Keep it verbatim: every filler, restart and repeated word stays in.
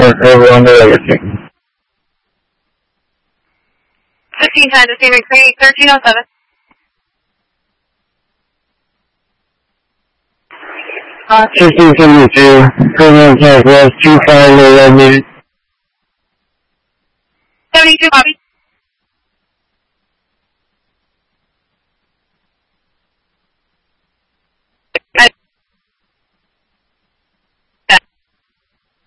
report over on the legacy. fifteen times the same three, thirteen oh seven. fifteen seventy-two, Premium Southwest, two five zero minutes. seventy-two, copy.